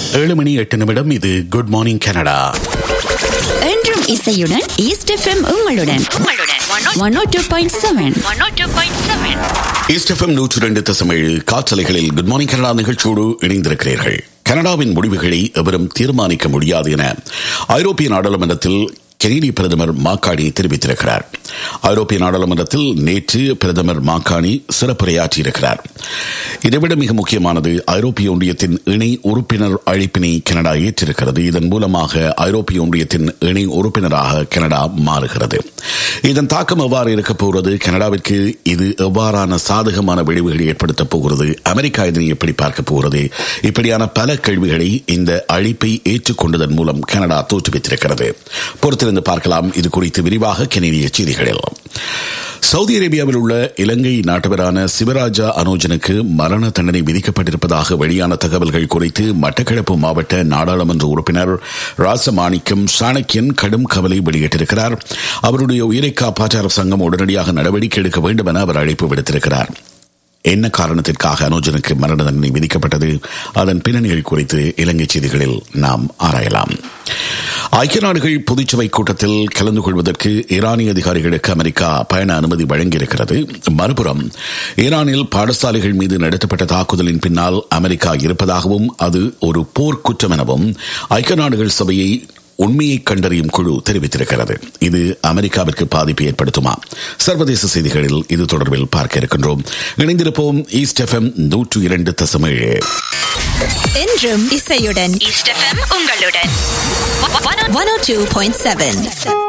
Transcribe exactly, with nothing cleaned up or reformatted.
ஏழு மணி எட்டு நிமிடம். இது குட் மார்னிங் கனடா. என்றும் இசையுடன் ஈஸ்ட் எஃப்எம் உங்களுடன் ஒன் ஓ two point seven east FM நூற்று ரெண்டு தசம் ஏழு காற்றலைகளில் குட் மார்னிங் கனடா நிகழ்ச்சியோடு இணைந்திருக்கிறீர்கள். கனடாவின் முடிவுகளை எவரும் தீர்மானிக்க முடியாது என ஐரோப்பிய நாடாளுமன்றத்தில் கெனடிய பிரதமர் மாக்கானி தெரிவித்திருக்கிறார். ஐரோப்பிய நாடாளுமன்றத்தில் நேற்று பிரதமர் மாக்கானி சிறப்புரையாற்றியிருக்கிறார். இதைவிட மிக முக்கியமானது, ஐரோப்பிய ஒன்றியத்தின் இணை உறுப்பினர் அழைப்பினை கனடா ஏற்றிருக்கிறது. இதன் மூலமாக ஐரோப்பிய ஒன்றியத்தின் இணை உறுப்பினராக கனடா மாறுகிறது. இதன் தாக்கம் எவ்வாறு இருக்கப் போகிறது? கனடாவிற்கு இது எவ்வாறான சாதகமான விளைவுகளை ஏற்படுத்தப் போகிறது? அமெரிக்கா இதனை எப்படி பார்க்க போகிறது? இப்படியான பல கேள்விகளை இந்த அழைப்பை ஏற்றுக்கொண்டதன் மூலம் கனடா தோற்றுவித்திருக்கிறது. பொறுத்திருந்து பார்க்கலாம். இது குறித்து விரிவாக கெனடிய செய்திகளில். சவுதி அரேபியாவில் உள்ள இலங்கை நாட்டவரான சிவராஜா அனோஜனுக்கு மரண தண்டனை விதிக்கப்பட்டிருப்பதாக வெளியான தகவல்கள் குறித்து மட்டக்களப்பு மாவட்ட நாடாளுமன்ற உறுப்பினர் ராசமாணிக்கம் சாணக்கியன் கடும் கவலை வெளியிட்டிருக்கிறார். அவருடைய உயிரை காப்பாற்ற அரசாங்கம் உடனடியாக நடவடிக்கை எடுக்க வேண்டும் என அவர் அழைப்பு விடுத்திருக்கிறார். என்ன காரணத்திற்காக அனோஜனுக்கு மரண தண்டனை விதிக்கப்பட்டது? அதன் பின்னணிகள் குறித்து இலங்கை செய்திகளில் நாம் ஆராயலாம். ஐக்கிய நாடுகள் பொதுச்சபை கூட்டத்தில் கலந்து கொள்வதற்கு ஈரானிய அதிகாரிகளுக்கு அமெரிக்கா பயண அனுமதி வழங்கியிருக்கிறது. மறுபுறம் ஈரானில் பாடசாலைகள் மீது நடத்தப்பட்ட தாக்குதலின் பின்னால் அமெரிக்கா இருப்பதாகவும் அது ஒரு போர்க்குற்றம் எனவும் ஐக்கிய நாடுகள் சபையை உண்மையை கண்டறியும் குழு தெரிவித்திருக்கிறது. இது அமெரிக்காவிற்கு பாதிப்பு ஏற்படுத்துமா? சர்வதேச செய்திகளில் இது தொடர்பில் பார்க்க இருக்கின்றோம். இணைந்திருப்போம். ஈஸ்ட் எஃப்எம் நூற்று இரண்டு தசம் ஏழு. என்றும் இசையுடன் ஈஸ்ட் எஃப்எம் உங்களுடன் ஒன் ஓ டூ பாயிண்ட் செவன்.